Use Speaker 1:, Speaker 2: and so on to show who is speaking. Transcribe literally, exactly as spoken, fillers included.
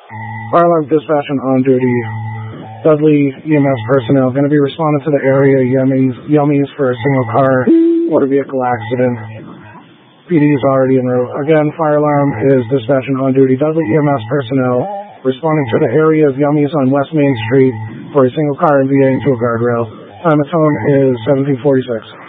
Speaker 1: Fire alarm dispatch and on duty. Dudley E M S personnel going to be responding to the area yummies, yummies for a single car motor vehicle accident. P D is already en route. Again, fire alarm is dispatch and on duty. Dudley E M S personnel responding to the area of yummies on West Main Street for a single car and V A into a guardrail. Time of tone is seventeen forty-six.